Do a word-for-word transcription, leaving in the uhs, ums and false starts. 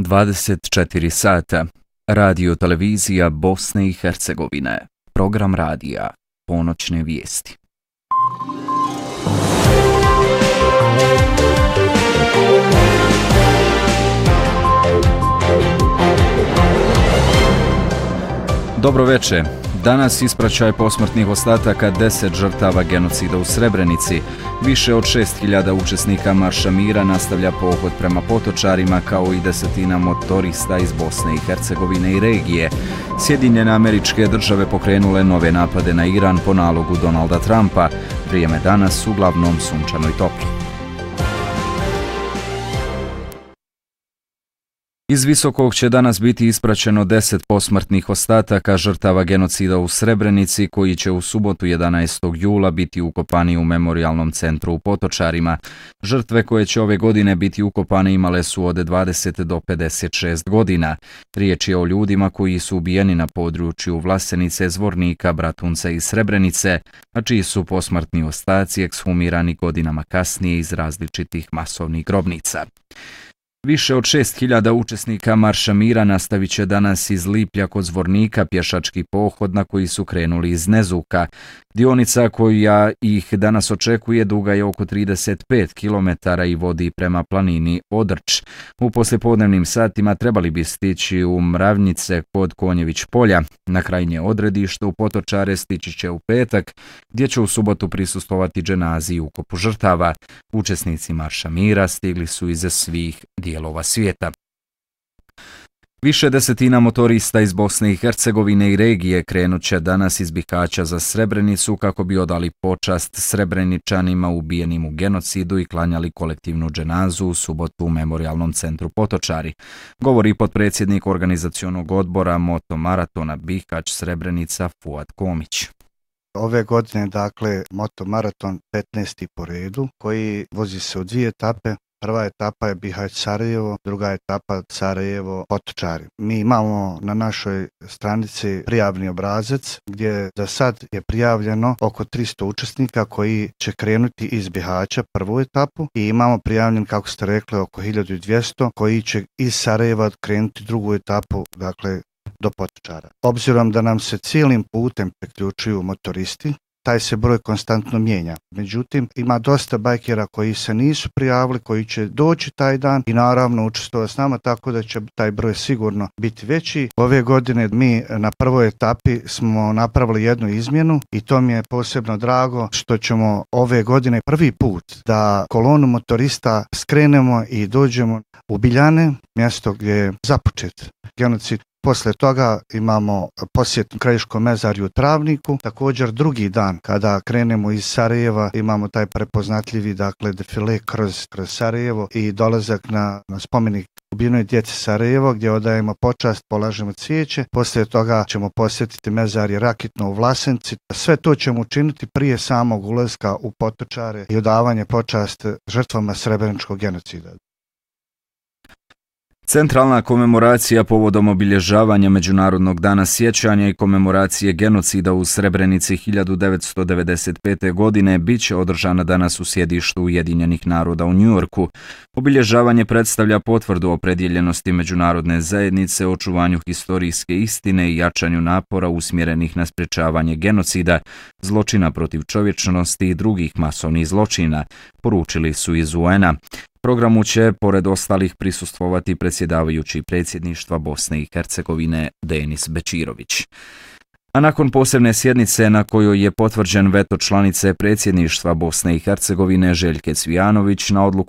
dvadeset četiri sata. Radio televizija Bosne i Hercegovine. Program radija. Ponoćne vijesti. Dobro večer. Danas ispraćaj posmrtnih ostataka deset žrtava genocida u Srebrenici. Više od šest hiljada učesnika Marša mira nastavlja pohod prema Potočarima, kao i desetina motorista iz Bosne i Hercegovine i regije. Sjedinjene Američke Države pokrenule nove napade na Iran po nalogu Donalda Trumpa. Vrijeme danas uglavnom sunčano i toplo. Iz Visokog će danas biti ispraćeno deset posmrtnih ostataka žrtava genocida u Srebrenici, koji će u subotu jedanaestog jula biti ukopani u memorijalnom centru u Potočarima. Žrtve koje će ove godine biti ukopane imale su od dvadeset do pedeset šest godina. Riječ je o ljudima koji su ubijeni na području Vlasenice, Zvornika, Bratunca i Srebrenice, a čiji su posmrtni ostaci ekshumirani godinama kasnije iz različitih masovnih grobnica. Više od šest hiljada učesnika Marša mira nastavit će danas iz Liplja kod Zvornika pješački pohod na koji su krenuli iz Nezuka. Dionica koja ih danas očekuje duga je oko trideset pet kilometara i vodi prema planini Odrč. U poslijepodnevnim satima trebali bi stići u Mravnjice kod Konjević polja. Na krajnje odredište u Potočare stići će u petak, gdje će u subotu prisustvovati dženazi i ukopu žrtava. Učesnici Marša mira stigli su iz svih dijelova svijeta. Više desetina motorista iz Bosne i Hercegovine i regije krenut će danas iz Bihaća za Srebrenicu kako bi odali počast Srebreničanima ubijenim u genocidu i klanjali kolektivnu dženazu u subotu u memorijalnom centru Potočari, govori potpredsjednik organizacionog odbora Moto Maratona Bihać Srebrenica Fuad Komić. Ove godine, dakle, Moto Maraton petnaesti po redu, koji vozi se u dvije etape. Prva etapa je Bihać-Sarajevo, druga etapa Sarajevo-Potočari. Mi imamo na našoj stranici prijavni obrazac gdje za sad je prijavljeno oko tristo učesnika koji će krenuti iz Bihaća prvu etapu i imamo prijavljen, kako ste rekli, oko hiljadu dvjesto koji će iz Sarajeva krenuti drugu etapu, dakle do Potočara. Obzirom da nam se cijelim putem priključuju motoristi, taj se broj konstantno mijenja. Međutim, ima dosta bajkera koji se nisu prijavili, koji će doći taj dan i naravno učestvovati s nama, tako da će taj broj sigurno biti veći. Ove godine mi na prvoj etapi smo napravili jednu izmjenu i to mi je posebno drago što ćemo ove godine prvi put da kolonu motorista skrenemo i dođemo u Biljane, mjesto gdje je započet genocid. Poslije toga imamo posjet Krajiškom mezarju u Travniku. Također drugi dan kada krenemo iz Sarajeva imamo taj prepoznatljivi, dakle, defile kroz, kroz Sarajevo i dolazak na, na spomenik ubijenoj djeci Sarajevo gdje odajemo počast, polažemo cvijeće. Poslije toga ćemo posjetiti mezarje Rakitno u Vlasenci. Sve to ćemo učiniti prije samog ulaska u Potočare i odavanje počast žrtvama Srebreničkog genocida. Centralna komemoracija povodom obilježavanja Međunarodnog dana sjećanja i komemoracije genocida u Srebrenici hiljadu devetsto devedeset pete. godine bit će održana danas u sjedištu Ujedinjenih naroda u Njujorku. Obilježavanje predstavlja potvrdu opredjeljenosti međunarodne zajednice, očuvanju historijske istine i jačanju napora usmjerenih na sprječavanje genocida, zločina protiv čovječnosti i drugih masovnih zločina, poručili su iz U N-a. Programu će, pored ostalih, prisustvovati predsjedavajući predsjedništva Bosne i Hercegovine Denis Bečirović. A nakon posebne sjednice na kojoj je potvrđen veto članice predsjedništva Bosne i Hercegovine Željke Cvijanović na odluku